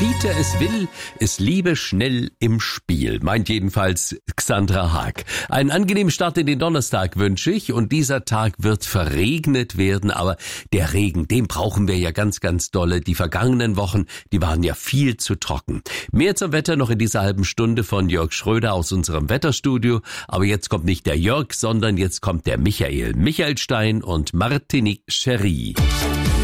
Peter es will, es liebe schnell im Spiel, meint jedenfalls Xandra Haag. Einen angenehmen Start in den Donnerstag wünsche ich und dieser Tag wird verregnet werden, aber der Regen, den brauchen wir ja ganz, ganz dolle. Die vergangenen Wochen, die waren ja viel zu trocken. Mehr zum Wetter noch in dieser halben Stunde von Jörg Schröder aus unserem Wetterstudio, aber jetzt kommt nicht der Jörg, sondern jetzt kommt der Michael Stein und Martinique Cherie.